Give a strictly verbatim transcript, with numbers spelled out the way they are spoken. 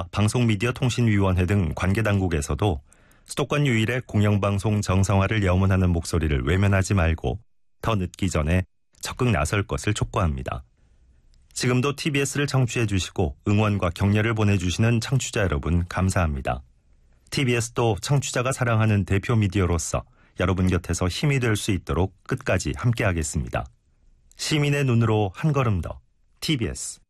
정부와 방송미디어통신위원회 등 관계당국에서도 수도권 유일의 공영방송 정상화를 염원하는 목소리를 외면하지 말고 더 늦기 전에 적극 나설 것을 촉구합니다. 지금도 티비에스를 청취해 주시고 응원과 격려를 보내주시는 청취자 여러분 감사합니다. 티비에스도 청취자가 사랑하는 대표 미디어로서 여러분 곁에서 힘이 될 수 있도록 끝까지 함께하겠습니다. 시민의 눈으로 한 걸음 더 티비에스